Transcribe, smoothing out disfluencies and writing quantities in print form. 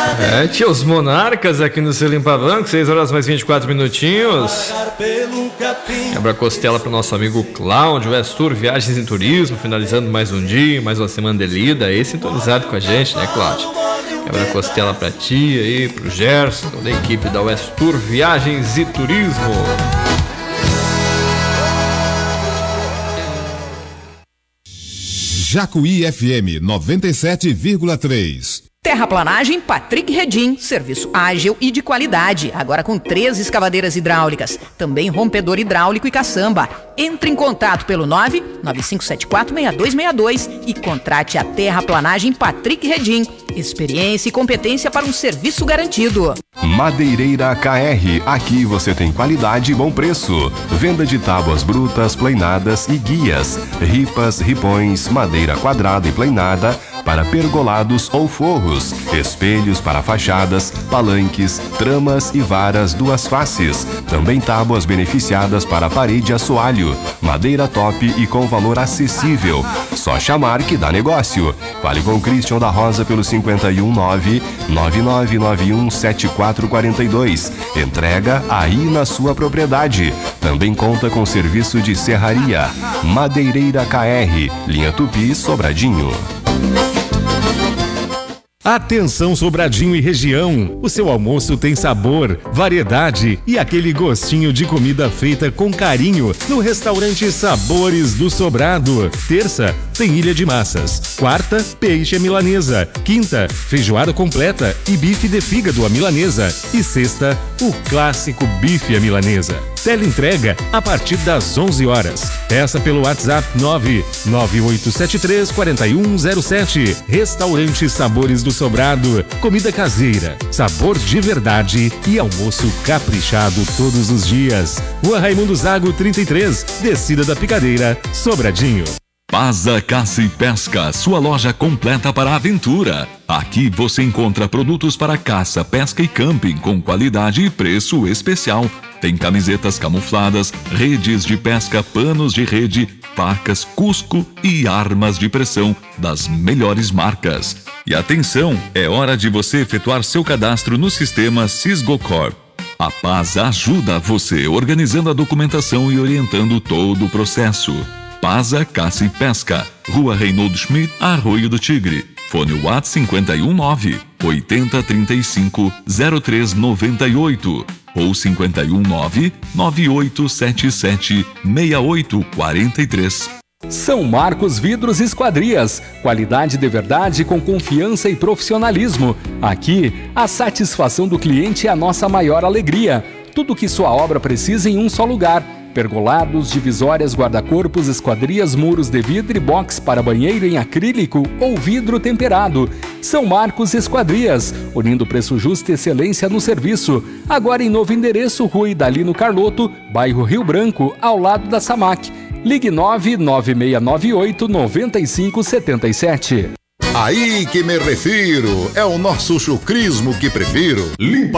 Tia, os Monarcas aqui no seu Limpa Banco, 6 horas mais 24 minutinhos. Quebra costela pro nosso amigo Cláudio, West Tour Viagens e Turismo, finalizando mais um dia, mais uma semana de lida, aí sintonizado com a gente, né, Cláudio? Quebra costela pra tia aí, pro Gerson, toda a equipe da West Tour Viagens e Turismo. Jacuí FM 97,3. Terraplanagem Patrick Redim, serviço ágil e de qualidade, agora com 3 escavadeiras hidráulicas, também rompedor hidráulico e caçamba. Entre em contato pelo 995746262 e contrate a Terraplanagem Patrick Redim. Experiência e competência para um serviço garantido. Madeireira KR, aqui você tem qualidade e bom preço. Venda de tábuas brutas, pleinadas e guias, ripas, ripões, madeira quadrada e pleinada para pergolados ou forros, espelhos para fachadas, palanques, tramas e varas duas faces. Também tábuas beneficiadas para parede assoalho. Madeira top e com valor acessível. Só chamar que dá negócio. Fale com o Christian da Rosa pelo 519-9991-7442. Entrega aí na sua propriedade. Também conta com serviço de serraria. Madeireira KR, linha Tupi, Sobradinho. Atenção Sobradinho e região, o seu almoço tem sabor, variedade e aquele gostinho de comida feita com carinho no restaurante Sabores do Sobrado. Terça, tem ilha de massas. Quarta, peixe à milanesa. Quinta, feijoada completa e bife de fígado à milanesa. E sexta, o clássico bife à milanesa. Teleentrega a partir das 11 horas. Peça pelo WhatsApp 99873-4107. Restaurante Sabores do Sobrado. Comida caseira, sabor de verdade e almoço caprichado todos os dias. Rua Raimundo Zago 33, descida da Picadeira, Sobradinho. Paza Caça e Pesca, sua loja completa para a aventura. Aqui você encontra produtos para caça, pesca e camping com qualidade e preço especial. Tem camisetas camufladas, redes de pesca, panos de rede, facas, cusco e armas de pressão das melhores marcas. E atenção, é hora de você efetuar seu cadastro no sistema Sisgocor. A Paza ajuda você organizando a documentação e orientando todo o processo. Paza Caça e Pesca, Rua Reinaldo Schmidt, Arroio do Tigre. Fone WhatsApp 519-8035-0398 ou 519-9877-6843. São Marcos Vidros e Esquadrias, qualidade de verdade com confiança e profissionalismo. Aqui, a satisfação do cliente é a nossa maior alegria. Tudo que sua obra precisa em um só lugar. Pergolados, divisórias, guarda-corpos, esquadrias, muros de vidro e box para banheiro em acrílico ou vidro temperado. São Marcos Esquadrias, unindo preço justo e excelência no serviço. Agora em novo endereço, Rua Idalino Carlotto, bairro Rio Branco, ao lado da Samac. Ligue 99698-9577. Aí que me refiro, é o nosso chucrismo que prefiro. Limpa